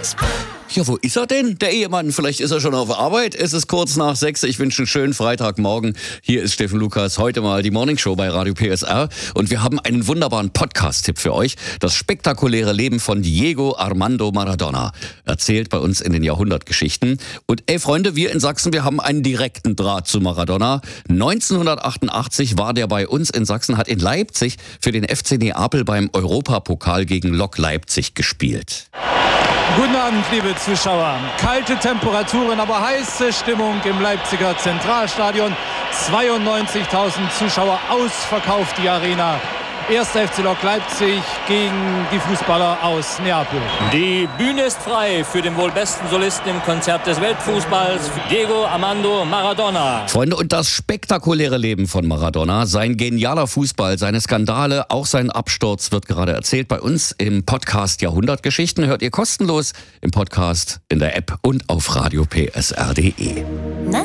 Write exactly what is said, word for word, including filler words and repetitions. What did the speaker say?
Ja, wo ist er denn, der Ehemann? Vielleicht ist er schon auf Arbeit. Es ist kurz nach sechs. Ich wünsche einen schönen Freitagmorgen. Hier ist Steffen Lukas. Heute mal die Morningshow bei Radio P S R. Und wir haben einen wunderbaren Podcast-Tipp für euch. Das spektakuläre Leben von Diego Armando Maradona. Erzählt bei uns in den Jahrhundertgeschichten. Und ey Freunde, wir in Sachsen, wir haben einen direkten Draht zu Maradona. neunzehnhundertachtundachtzig war der bei uns in Sachsen, hat in Leipzig für den F C Neapel beim Europapokal gegen Lok Leipzig gespielt. Guten Abend, liebe Zuschauer. Kalte Temperaturen, aber heiße Stimmung im Leipziger Zentralstadion. zweiundneunzigtausend Zuschauer, ausverkauft die Arena. Erster F C Lok Leipzig gegen die Fußballer aus Neapel. Die Bühne ist frei für den wohl besten Solisten im Konzert des Weltfußballs, Diego Armando Maradona. Freunde, und das spektakuläre Leben von Maradona, sein genialer Fußball, seine Skandale, auch sein Absturz wird gerade erzählt bei uns im Podcast Jahrhundertgeschichten. Hört ihr kostenlos im Podcast, in der App und auf radio p s r punkt d e.